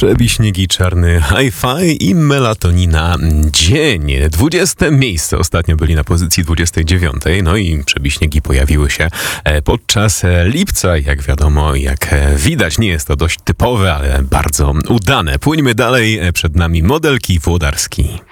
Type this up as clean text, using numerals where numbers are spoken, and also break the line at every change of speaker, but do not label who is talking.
Przebiśniki, czarny hi-fi i melatonina dzień. 20 miejsce ostatnio byli na pozycji 29. No i przebiśniki pojawiły się podczas lipca. Jak wiadomo, jak widać, nie jest to dość typowe, ale bardzo udane. Płyńmy dalej. Przed nami Modelki Włodarski.